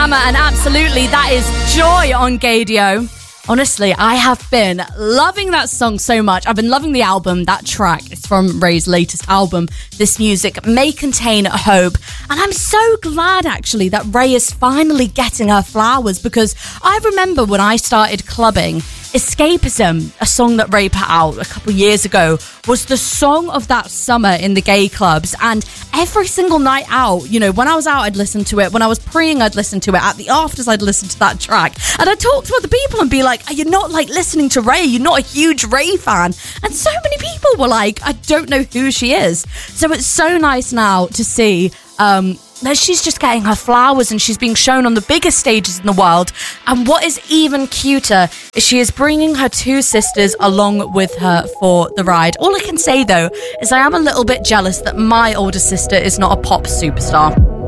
And absolutely, that is Joy on Gaydio. Honestly, I have been loving that song so much. I've been loving the album. That track is from Ray's latest album. This music may contain hope. And I'm so glad, actually, that Ray is finally getting her flowers, because I remember when I started clubbing, Escapism, a song that Ray put out a couple years ago, was the song of that summer in the gay clubs. And every single night out, you know, when I was out, I'd listen to it. When I was preying, I'd listen to it. At the afters, I'd listen to that track. And I'd talk to other people and be like, are you not like listening to Ray? You're not a huge Ray fan. And so many people were like, I don't know who she is. So it's so nice now to see that she's just getting her flowers and she's being shown on the biggest stages in the world. And what is even cuter is she is bringing her two sisters along with her for the ride. All I can say, though, is I am a little bit jealous that my older sister is not a pop superstar.